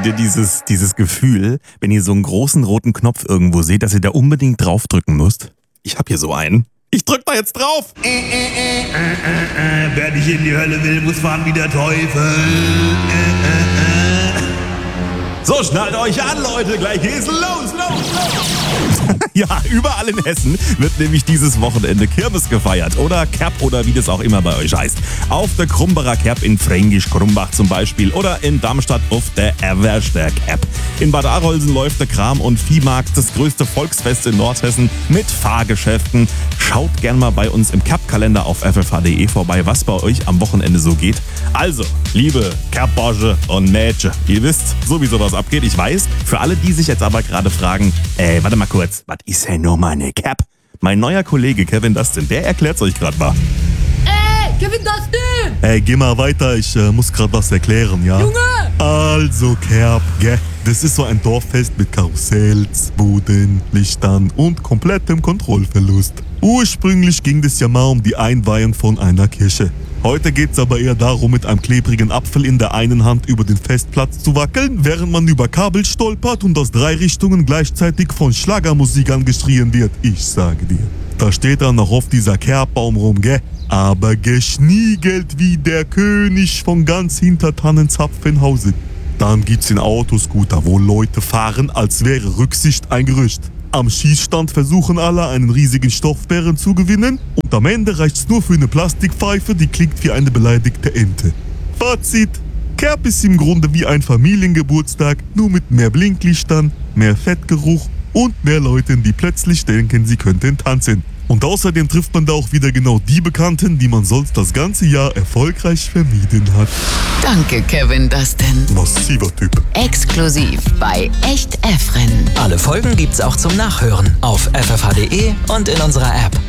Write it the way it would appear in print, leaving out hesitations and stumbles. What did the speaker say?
Kennt ihr dieses Gefühl, wenn ihr so einen großen roten Knopf irgendwo seht, dass ihr da unbedingt draufdrücken müsst? Ich hab hier so einen. Ich drück da jetzt drauf. Wer nicht in die Hölle will, muss fahren wie der Teufel. So, schnallt euch an, Leute. Gleich geht's los. Ja, überall in Hessen wird nämlich dieses Wochenende Kirmes gefeiert. Oder Kerb oder wie das auch immer bei euch heißt. Auf der Krumbacher Kerb in Fränkisch-Krumbach zum Beispiel. Oder in Darmstadt auf der Erwerster Kerb. In Bad Arolsen läuft der Kram- und Viehmarkt, das größte Volksfest in Nordhessen mit Fahrgeschäften. Schaut gern mal bei uns im Kerb-Kalender auf ffh.de vorbei, was bei euch am Wochenende so geht. Also, liebe Kerbborsche und Mädchen, ihr wisst sowieso, was abgeht. Ich weiß, für alle, die sich jetzt aber gerade fragen, warte mal kurz, was ist denn nur meine Kerb? Mein neuer Kollege Kevin Dustin, der erklärt's euch gerade mal. Kevin Dustin! Geh mal weiter, ich muss gerade was erklären, ja? Junge! Also Kerb, gell? Das ist so ein Dorffest mit Karussells, Buden, Lichtern und komplettem Kontrollverlust. Ursprünglich ging es ja mal um die Einweihung von einer Kirche. Heute geht's aber eher darum, mit einem klebrigen Apfel in der einen Hand über den Festplatz zu wackeln, während man über Kabel stolpert und aus 3 Richtungen gleichzeitig von Schlagermusik angeschrien wird. Ich sage dir. Da steht dann noch oft dieser Kerbbaum rum, gell? Aber geschniegelt wie der König von ganz hinter Tannenzapfenhausen. Dann gibt's den Autoscooter, wo Leute fahren, als wäre Rücksicht ein Gerücht. Am Schießstand versuchen alle, einen riesigen Stoffbären zu gewinnen und am Ende reicht's nur für eine Plastikpfeife, die klingt wie eine beleidigte Ente. Fazit: Kerb ist im Grunde wie ein Familiengeburtstag, nur mit mehr Blinklichtern, mehr Fettgeruch und mehr Leuten, die plötzlich denken, sie könnten tanzen. Und außerdem trifft man da auch wieder genau die Bekannten, die man sonst das ganze Jahr erfolgreich vermieden hat. Danke, Kevin Dustin. Massiver Typ. Exklusiv bei Echt Efren. Alle Folgen gibt's auch zum Nachhören auf ffh.de und in unserer App.